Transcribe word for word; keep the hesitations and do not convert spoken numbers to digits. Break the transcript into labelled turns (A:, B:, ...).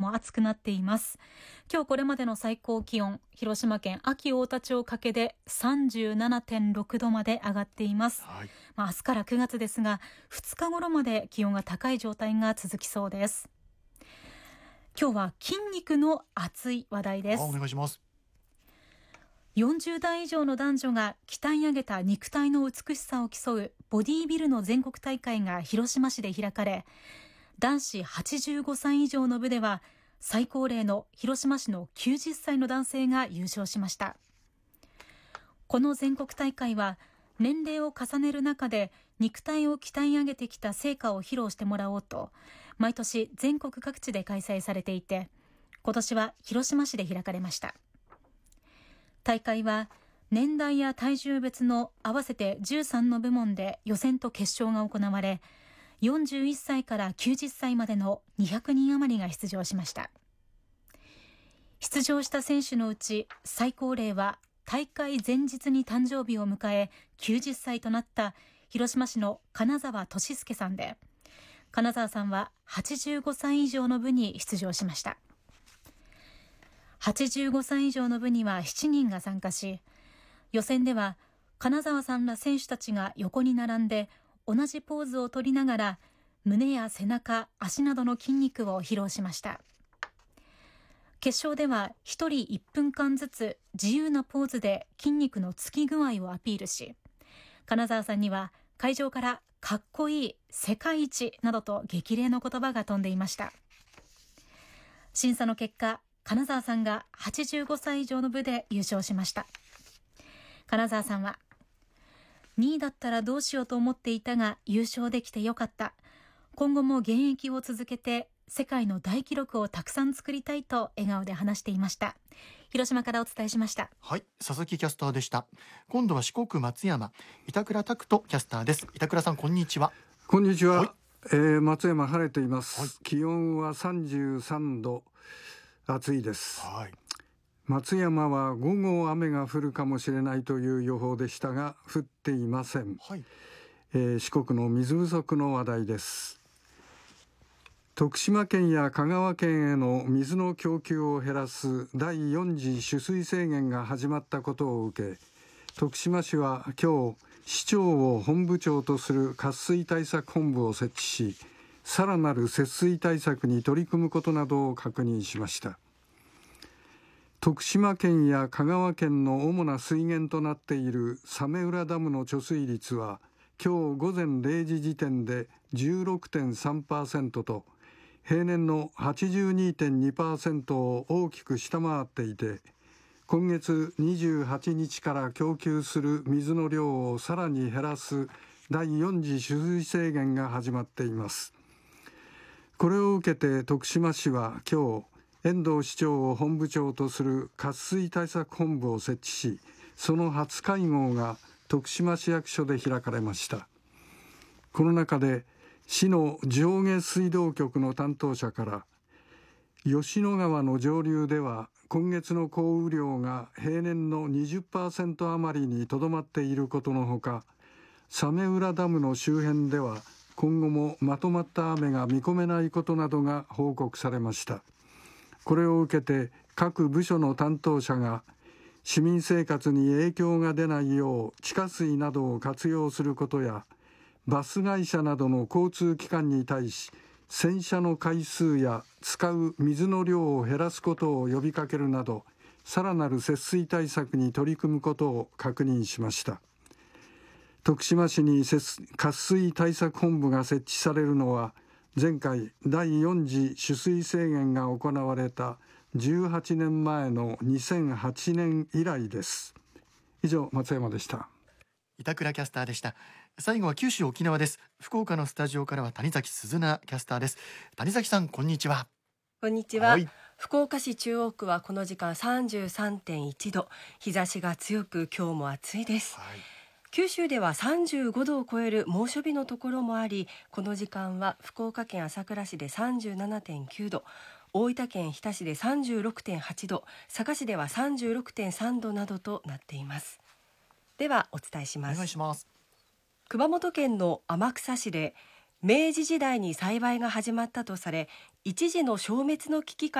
A: も暑くなっています。今日これまでの最高気温、広島県安芸太田町加計で さんじゅうななてんろくどまで上がっています、はい。まあ、明日からくがつですが、ふつか頃まで気温が高い状態が続きそうです。今日は筋肉の熱い話題です。
B: お願いします。
A: よんじゅう代以上の男女が鍛え上げた肉体の美しさを競うボディービルの全国大会が広島市で開かれ、男子はちじゅうごさい以上の部では最高齢の広島市のきゅうじゅっさいの男性が優勝しました。この全国大会は年齢を重ねる中で肉体を鍛え上げてきた成果を披露してもらおうと毎年全国各地で開催されていて、今年は広島市で開かれました。大会は年代や体重別の合わせてじゅうさんの部門で予選と決勝が行われ、よんじゅういっさいからきゅうじゅっさいまでのにひゃくにん余りが出場しました。出場した選手のうち最高齢は大会前日に誕生日を迎えきゅうじゅっさいとなった広島市の金沢俊介さんで、金沢さんははちじゅうごさい以上の部に出場しました。はちじゅうごさい以上の部にはしちにんが参加し、予選では金沢さんら選手たちが横に並んで同じポーズを取りながら胸や背中、足などの筋肉を披露しました。決勝ではひとりいっぷんかんずつ自由なポーズで筋肉のつき具合をアピールし、金沢さんには会場からかっこいい、世界一などと激励の言葉が飛んでいました。審査の結果、金沢さんがはちじゅうごさい以上の部で優勝しました。金沢さんは、にいだったらどうしようと思っていたが優勝できてよかった。今後も現役を続けて世界の大記録をたくさん作りたいと笑顔で話していました。広島からお伝えしました。
B: はい、佐々木キャスターでした。今度は四国松山、板倉拓人キャスターです。板倉さん、こんにちは。
C: こんにちは、はい。えー、松山晴れています、はい。気温はさんじゅうさんど、暑いです、はい。松山は午後雨が降るかもしれないという予報でしたが降っていません、はい。えー、四国の水不足の話題です。徳島県や香川県への水の供給を減らすだいよん次取水制限が始まったことを受け、徳島市は今日市長を本部長とする渇水対策本部を設置し、さらなる節水対策に取り組むことなどを確認しました。徳島県や香川県の主な水源となっている早明浦ダムの貯水率は今日午前れいじ時点で じゅうろくてんさんパーセント と平年の はちじゅうにてんにパーセント を大きく下回っていて、今月にじゅうはちにちから供給する水の量をさらに減らすだいよん次取水制限が始まっています。これを受けて徳島市は今日遠藤市長を本部長とする渇水対策本部を設置し、その初会合が徳島市役所で開かれました。この中で市の上下水道局の担当者から、吉野川の上流では今月の降雨量が平年の にじゅっパーセント 余りにとどまっていることのほか、早明浦ダムの周辺では今後もまとまった雨が見込めないことなどが報告されました。これを受けて各部署の担当者が市民生活に影響が出ないよう地下水などを活用することや、バス会社などの交通機関に対し洗車の回数や使う水の量を減らすことを呼びかけるなど、さらなる節水対策に取り組むことを確認しました。徳島市に渇水対策本部が設置されるのは前回だいよん次取水制限が行われたじゅうはちねんまえのにせんはちねん以来です。以上、松山でした。
B: 板倉キャスターでした。最後は九州沖縄です。福岡のスタジオからは谷崎鈴奈キャスターです。谷崎さん、こんにちは。
D: こんにちは、はい。福岡市中央区はこの時間 さんじゅうさんてんいちど、日差しが強く今日も暑いです、はい。九州ではさんじゅうごどを超える猛暑日のところもあり、この時間は福岡県朝倉市で さんじゅうななてんきゅうど、大分県日田市で さんじゅうろくてんはちど、佐賀市では さんじゅうろくてんさんどなどとなっています。ではお伝えします。
B: お願いします。
D: 熊本県の天草市で明治時代に栽培が始まったとされ、一時の消滅の危機から